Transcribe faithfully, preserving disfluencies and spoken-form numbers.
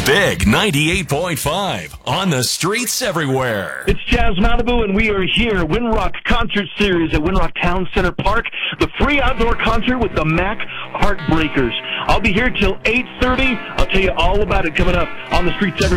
Big ninety-eight point five on the streets everywhere. It's Jazz Malibu, and we are here, Windrock Concert Series at Windrock Town Center Park, the free outdoor concert with the Mac Heartbreakers. I'll be here till eight thirty. I'll tell you all about it coming up on the streets everywhere.